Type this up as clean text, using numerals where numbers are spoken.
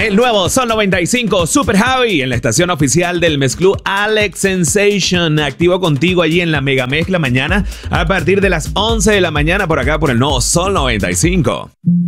El nuevo Sol 95 Super Javi en la estación oficial del mezclú Alex Sensation. Activo contigo allí en la mega mezcla mañana a partir de las 11 de la mañana por acá por el nuevo Sol 95.